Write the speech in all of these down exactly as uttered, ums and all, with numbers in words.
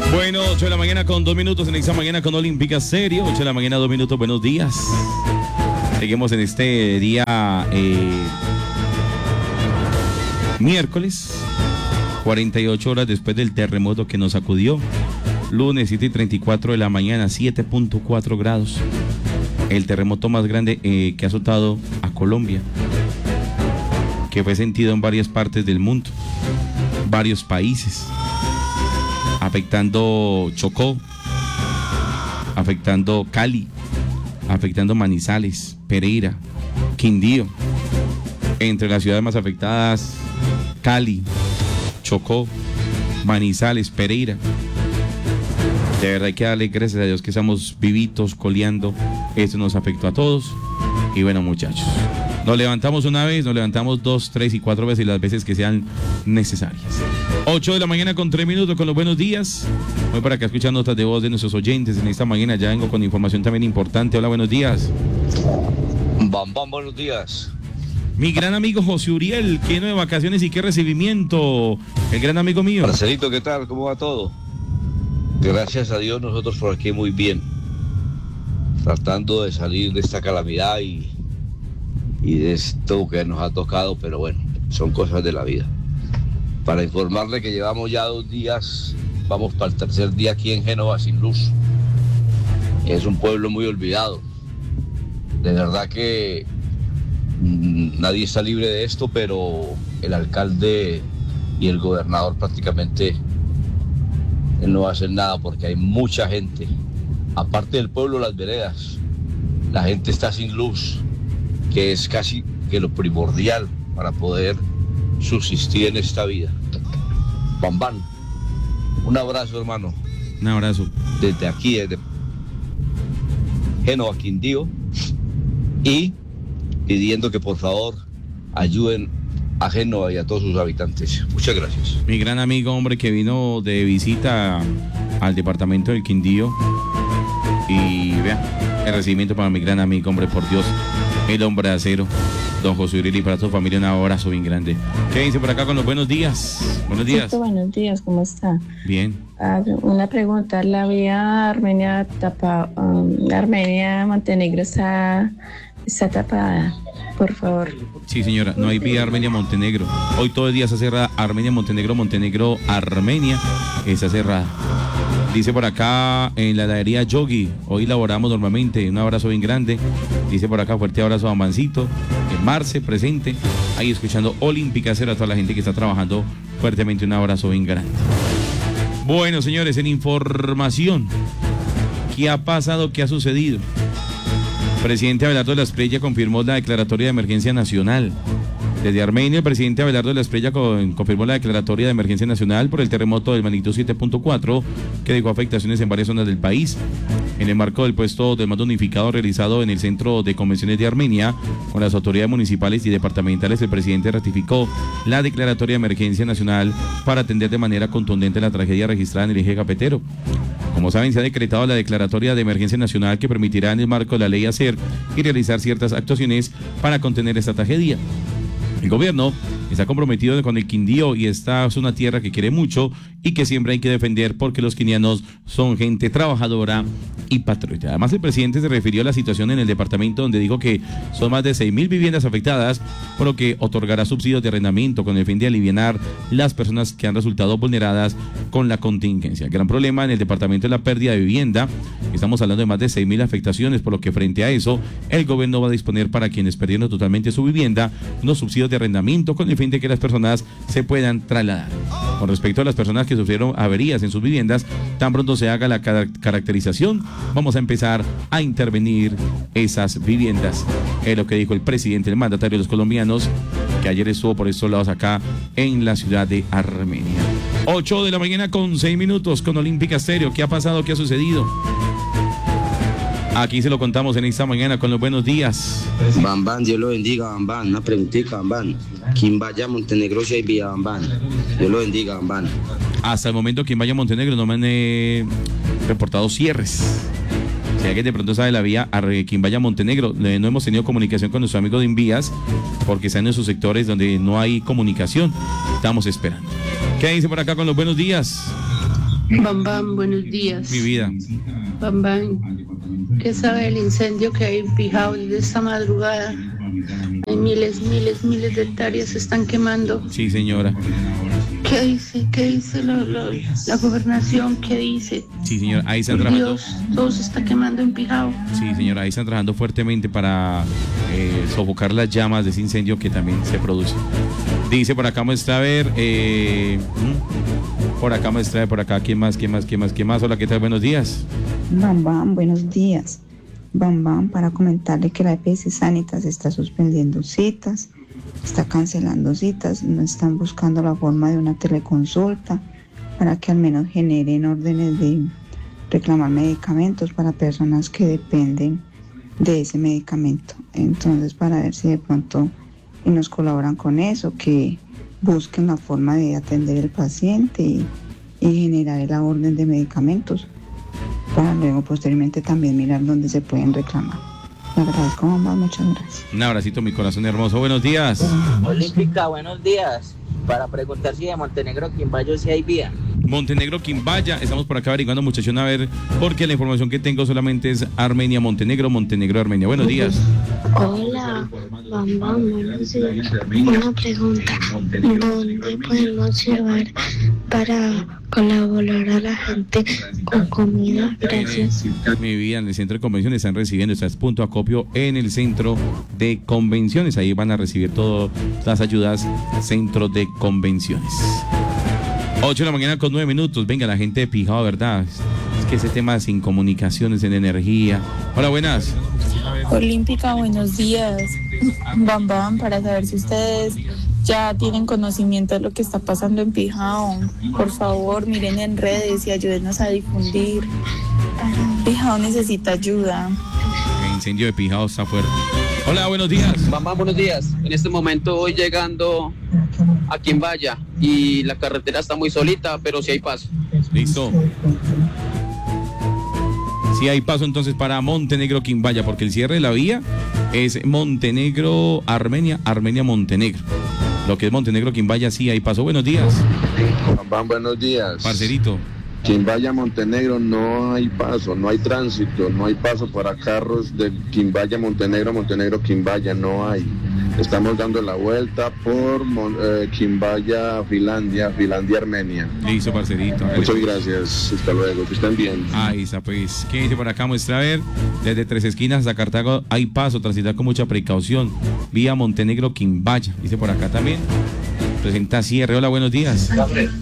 Bueno, ocho de la mañana con dos minutos en esta mañana con Olímpica Serio. ocho de la mañana, dos minutos, buenos días. Seguimos en este día eh, miércoles, cuarenta y ocho horas después del terremoto que nos sacudió. Lunes, siete y treinta y cuatro de la mañana, siete punto cuatro grados. El terremoto más grande eh, que ha azotado a Colombia, que fue sentido en varias partes del mundo, varios países, afectando Chocó, afectando Cali, afectando Manizales, Pereira, Quindío. Entre las ciudades más afectadas, Cali, Chocó, Manizales, Pereira. De verdad hay que darle gracias a Dios que estamos vivitos, coleando. Esto nos afectó a todos. Y bueno, muchachos, nos levantamos una vez, nos levantamos dos, tres y cuatro veces, las veces que sean necesarias. ocho de la mañana con tres minutos con los buenos días. Voy para acá escuchando notas de voz de nuestros oyentes. En esta mañana ya vengo con información también importante. Hola, buenos días. Bam, bam, buenos días. Mi gran amigo José Uriel, qué de vacaciones y qué recibimiento. El gran amigo mío. Marcelito, ¿qué tal? ¿Cómo va todo? Gracias a Dios, nosotros por aquí muy bien. Tratando de salir de esta calamidad y, y de esto que nos ha tocado, pero bueno, son cosas de la vida. Para informarle que llevamos ya dos días, vamos para el tercer día aquí en Génova sin luz. Es un pueblo muy olvidado. De verdad que mmm, nadie está libre de esto, pero el alcalde y el gobernador prácticamente él no va a hacer nada porque hay mucha gente. Aparte del pueblo, las veredas, la gente está sin luz, que es casi que lo primordial para poder subsistir en esta vida. Bam, bam. Un abrazo, hermano. Un abrazo. Desde aquí, desde Génova, Quindío, y pidiendo que por favor ayuden a Génova y a todos sus habitantes. Muchas gracias. Mi gran amigo, hombre, que vino de visita al departamento del Quindío. Y vea, el recibimiento para mi gran amigo, hombre, por Dios, el hombre de acero, don José Uriel, y para toda su familia un abrazo bien grande. ¿Qué dice por acá con los buenos días? Buenos días. Sí, buenos días, ¿cómo está? Bien. Ah, una pregunta, la vía Armenia tapa, um, Armenia Montenegro está, está tapada, por favor. Sí, señora, no hay vía Armenia-Montenegro. Hoy todo el día está cerrada Armenia-Montenegro, Montenegro-Armenia, está cerrada. Dice por acá en la heladería Yogi, hoy laboramos normalmente, un abrazo bien grande. Dice por acá, fuerte abrazo a Mancito, Marce, presente, ahí escuchando Olímpica Cero, a toda la gente que está trabajando fuertemente, un abrazo bien grande. Bueno, señores, en información, ¿qué ha pasado? ¿Qué ha sucedido? Presidente Abelardo de la Espriella confirmó la declaratoria de emergencia nacional. Desde Armenia, el presidente Abelardo de la Espriella con, confirmó la declaratoria de emergencia nacional por el terremoto del magnitud siete punto cuatro que dejó afectaciones en varias zonas del país. En el marco del puesto de mando unificado realizado en el Centro de Convenciones de Armenia, con las autoridades municipales y departamentales, el presidente ratificó la declaratoria de emergencia nacional para atender de manera contundente la tragedia registrada en el eje cafetero. Como saben, se ha decretado la declaratoria de emergencia nacional que permitirá en el marco de la ley hacer y realizar ciertas actuaciones para contener esta tragedia. El gobierno está comprometido con el Quindío y esta es una tierra que quiere mucho y que siempre hay que defender porque los quindianos son gente trabajadora y patriota. Además, el presidente se refirió a la situación en el departamento, donde dijo que son más de seis mil viviendas afectadas, por lo que otorgará subsidios de arrendamiento con el fin de aliviar las personas que han resultado vulneradas con la contingencia. El gran problema en el departamento es la pérdida de vivienda. Estamos hablando de más de seis mil afectaciones, por lo que frente a eso, el gobierno va a disponer para quienes perdieron totalmente su vivienda unos subsidios de arrendamiento con el fin de que las personas se puedan trasladar. Con respecto a las personas que sufrieron averías en sus viviendas, tan pronto se haga la car- caracterización, vamos a empezar a intervenir esas viviendas. Es lo que dijo el presidente, el mandatario de los colombianos, que ayer estuvo por estos lados acá en la ciudad de Armenia. ocho de la mañana con seis minutos con Olímpica Stereo. ¿Qué ha pasado? ¿Qué ha sucedido? Aquí se lo contamos en esta mañana con los buenos días. Bam, bam, Dios lo bendiga, Bam, bam. Una preguntita, Bam, bam. ¿Quién vaya a Montenegro si hay vía, Bam, bam? Dios lo bendiga, Bam, bam. Hasta el momento, quien vaya a Montenegro no me han eh, reportado cierres. Si alguien de pronto sabe la vía a quien vaya a Montenegro, eh, no hemos tenido comunicación con nuestro amigo de Invías porque están en esos sectores donde no hay comunicación. Estamos esperando. ¿Qué dice por acá con los buenos días? Bam Bam, buenos días. Mi vida. Bam Bam, ¿qué sabe el incendio que hay en Pijao desde esta madrugada? Hay miles, miles, miles de hectáreas se están quemando. Sí, señora. ¿Qué dice? ¿Qué dice lo, lo, la gobernación? ¿Qué dice? Sí, señora. Ahí están Por trabajando. Dios, todo se está quemando en Pijao. Sí, señora. Ahí están trabajando fuertemente para eh, sofocar las llamas de ese incendio que también se produce. Dice por acá, muestra a ver. Eh, por acá muestra, por acá. ¿Quién más? ¿Quién más? ¿Quién más? ¿Quién más? Hola, ¿qué tal? Buenos días. Bam Bam, buenos días. Bam Bam, para comentarle que la E P S Sanitas está suspendiendo citas, está cancelando citas, no están buscando la forma de una teleconsulta para que al menos generen órdenes de reclamar medicamentos para personas que dependen de ese medicamento. Entonces, para ver si de pronto nos colaboran con eso, que busquen la forma de atender al paciente y, y generar la orden de medicamentos, para luego posteriormente también mirar dónde se pueden reclamar. Le agradezco, mamá, muchas gracias. Un abracito, mi corazón hermoso. Buenos días. Olímpica, buenos días. Para preguntar si de Montenegro Quimbayo si hay vía. Montenegro Quimbaya, estamos por acá averiguando, muchachón, a ver, porque la información que tengo solamente es Armenia Montenegro, Montenegro Armenia. Buenos días. Hola, Bam Bam, buenos días. Una pregunta, ¿dónde podemos llevar para colaborar a la gente con comida? Gracias. Mi vida, en el centro de convenciones están recibiendo, estás punto acopio en el centro de convenciones, ahí van a recibir todas las ayudas, centro de convenciones. ocho de la mañana con nueve minutos. Venga, la gente de Pijao, ¿verdad? Es que ese tema sin comunicaciones, en energía. Hola, buenas. Olímpica, buenos días. Bam Bam, para saber si ustedes ya tienen conocimiento de lo que está pasando en Pijao. Por favor, miren en redes y ayúdenos a difundir. Pijao necesita ayuda. El incendio de Pijao está fuerte. Hola, buenos días. Mamá, buenos días. En este momento voy llegando a Quimbaya y la carretera está muy solita, pero sí hay paso. Listo. Sí hay paso entonces para Montenegro Quimbaya, porque el cierre de la vía es Montenegro Armenia, Armenia Montenegro. Lo que es Montenegro Quimbaya sí hay paso. Buenos días. Van, buenos días. Parcerito. Quimbaya Montenegro no hay paso, no hay tránsito, no hay paso para carros de Quimbaya Montenegro, Montenegro Quimbaya, no hay. Estamos dando la vuelta por eh, Quimbaya, Finlandia, Finlandia, Armenia. Listo, parcerito. Muchas gracias, hasta luego, que estén bien. Ahí está, pues. ¿Qué dice por acá? Muestra a ver. Desde Tres Esquinas hasta Cartago hay paso, transitar con mucha precaución. Vía Montenegro Quimbaya. Dice por acá también. Presenta cierre. Hola, buenos días.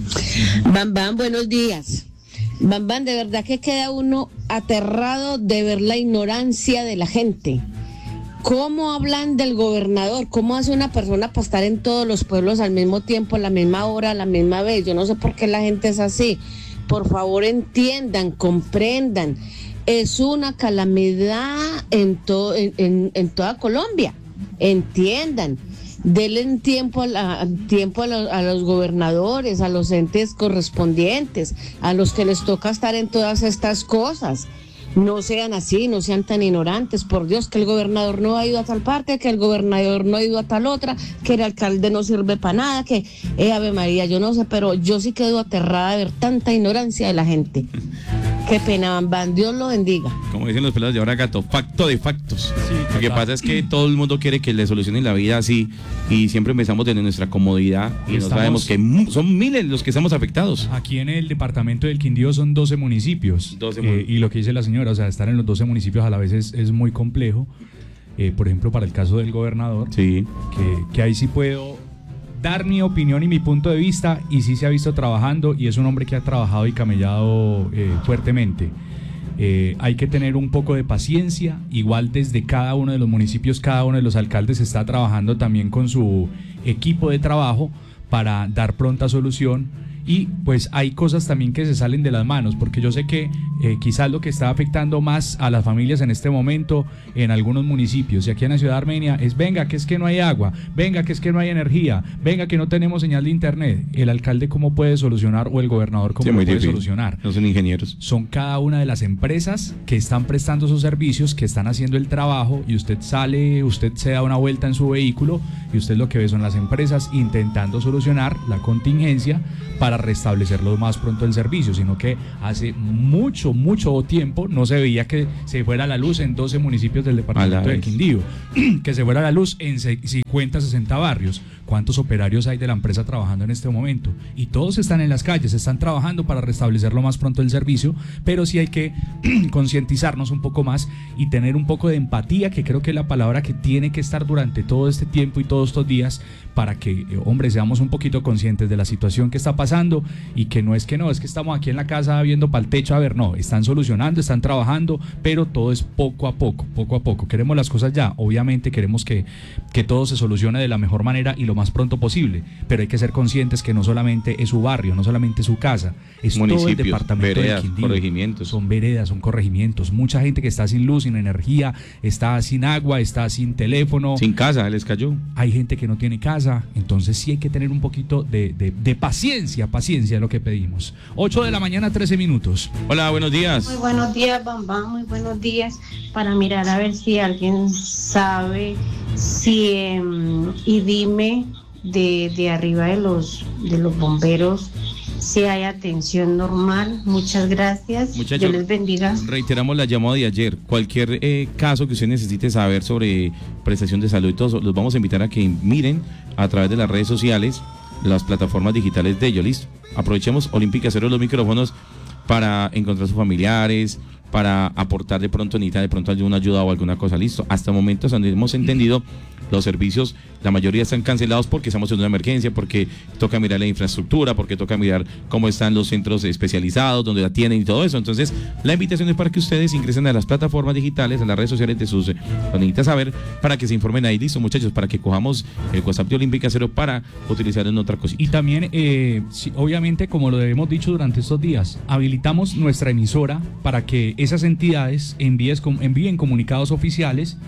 Bam Bam, buenos días. Bam Bam, de verdad que queda uno aterrado de ver la ignorancia de la gente. ¿Cómo hablan del gobernador? ¿Cómo hace una persona para estar en todos los pueblos al mismo tiempo, a la misma hora, a la misma vez? Yo no sé por qué la gente es así. Por favor, entiendan, comprendan. Es una calamidad en, to- en, en, en toda Colombia. Entiendan. Denle tiempo, a, la, tiempo a, los, a los gobernadores, a los entes correspondientes, a los que les toca estar en todas estas cosas. No sean así, no sean tan ignorantes. Por Dios, que el gobernador no ha ido a tal parte, que el gobernador no ha ido a tal otra, que el alcalde no sirve para nada, que, eh, Ave María, yo no sé, pero yo sí quedo aterrada de ver tanta ignorancia de la gente. Qué pena, Bam Bam, Dios lo bendiga. Como dicen los pelados de ahora, gato, facto de factos. Sí, lo que pasa es que todo el mundo quiere que le solucionen la vida así y siempre empezamos desde nuestra comodidad y no sabemos que son miles los que estamos afectados. Aquí en el departamento del Quindío son doce municipios. doce eh, y lo que dice la señora, o sea, estar en los doce municipios a la vez es, es muy complejo. Eh, por ejemplo, para el caso del gobernador, sí. que, que ahí sí puedo dar mi opinión y mi punto de vista, y sí se ha visto trabajando, y es un hombre que ha trabajado y camellado eh, fuertemente. Eh, hay que tener un poco de paciencia, igual desde cada uno de los municipios, cada uno de los alcaldes está trabajando también con su equipo de trabajo para dar pronta solución. Y pues hay cosas también que se salen de las manos, porque yo sé que eh, quizás lo que está afectando más a las familias en este momento en algunos municipios y aquí en la ciudad de Armenia es venga que es que no hay agua, venga que es que no hay energía, venga que no tenemos señal de internet. El alcalde cómo puede solucionar o el gobernador cómo sí, lo puede difícil. solucionar. No son ingenieros. Son cada una de las empresas que están prestando sus servicios, que están haciendo el trabajo, y usted sale, usted se da una vuelta en su vehículo y usted lo que ve son las empresas intentando solucionar la contingencia para para restablecer lo más pronto el servicio, sino que hace mucho, mucho tiempo no se veía que se fuera la luz en doce municipios del departamento de Quindío, que se fuera la luz en cincuenta, sesenta barrios. ¿Cuántos operarios hay de la empresa trabajando en este momento? Y todos están en las calles, están trabajando para restablecer lo más pronto el servicio, pero sí hay que concientizarnos un poco más y tener un poco de empatía, que creo que es la palabra que tiene que estar durante todo este tiempo y todos estos días, para que, eh, hombre, seamos un poquito conscientes de la situación que está pasando y que no es que no, es que estamos aquí en la casa viendo para el techo, a ver, no, están solucionando, están trabajando, pero todo es poco a poco, poco a poco. Queremos las cosas ya, obviamente queremos que, que todo se solucione de la mejor manera y lo más pronto posible, pero hay que ser conscientes que no solamente es su barrio, no solamente su casa, es todo el departamento veredas, del Quindío. corregimientos. Son veredas, son corregimientos, mucha gente que está sin luz, sin energía, está sin agua, está sin teléfono. Sin casa, les cayó. Hay gente que no tiene casa, entonces sí hay que tener un poquito de, de, de paciencia, paciencia es lo que pedimos. ocho de la mañana, trece minutos. Hola, buenos días. Muy buenos días, Bambam, muy buenos días. Para mirar a ver si alguien sabe si eh, y dime de, de arriba de los, de los bomberos si hay atención normal. Muchas gracias. Muchachos, Dios les bendiga. Reiteramos la llamada de ayer. Cualquier eh, caso que usted necesite saber sobre prestación de salud y todo eso, los vamos a invitar a que miren a través de las redes sociales, las plataformas digitales de ellos. Listo. Aprovechemos Olímpica Cero los micrófonos para encontrar a sus familiares, para aportar de pronto, necesita de pronto alguna ayuda o alguna cosa. Listo. Hasta el momento, donde hemos entendido, los servicios, la mayoría están cancelados porque estamos en una emergencia, porque toca mirar la infraestructura, porque toca mirar cómo están los centros especializados, donde la tienen y todo eso. Entonces, la invitación es para que ustedes ingresen a las plataformas digitales, a las redes sociales de sus, lo necesita saber, para que se informen ahí. Listo, muchachos, para que cojamos el WhatsApp de Olímpica Cero para utilizarlo en otra cosita. Y también, eh, sí, obviamente, como lo hemos dicho durante estos días, habilitamos nuestra emisora para que esas entidades envíes, envíen comunicados oficiales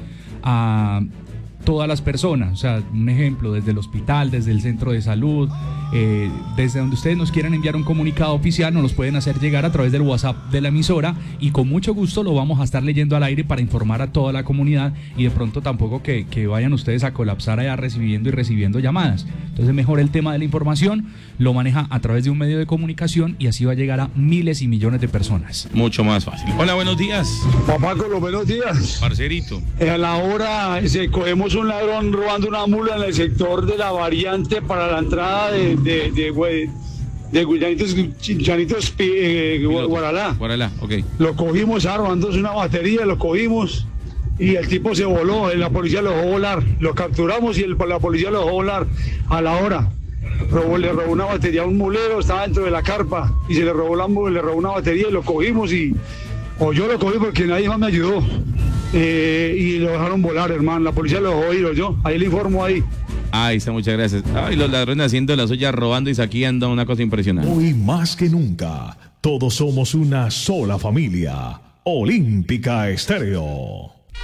a todas las personas, o sea, un ejemplo, desde el hospital, desde el centro de salud, eh, desde donde ustedes nos quieran enviar un comunicado oficial, nos los pueden hacer llegar a través del WhatsApp de la emisora y con mucho gusto lo vamos a estar leyendo al aire para informar a toda la comunidad y de pronto tampoco que, que vayan ustedes a colapsar allá recibiendo y recibiendo llamadas. Entonces mejor el tema de la información lo maneja a través de un medio de comunicación y así va a llegar a miles y millones de personas. Mucho más fácil. Hola, buenos días. Papá, con los buenos días. Parcerito. Eh, a la hora se cogemos un ladrón robando una mula en el sector de la variante para la entrada de, de, de, de, de, de Llanitos, Llanitos eh, Guaralá. Guaralá, ok. Lo cogimos, estaba robándose una batería, lo cogimos y el tipo se voló, la policía lo dejó volar. Lo capturamos y el, la policía lo dejó volar a la hora. Robó, le robó una batería a un mulero, estaba dentro de la carpa y se le robó, la, le robó una batería y lo cogimos y... O yo lo cogí porque nadie más me ayudó. Eh, y lo dejaron volar, hermano. La policía lo dejó ir, o yo. Ahí le informo ahí. Ahí está, muchas gracias. Ay, los ladrones haciendo la suya, robando y saqueando, una cosa impresionante. Hoy más que nunca, todos somos una sola familia. Olímpica Estéreo.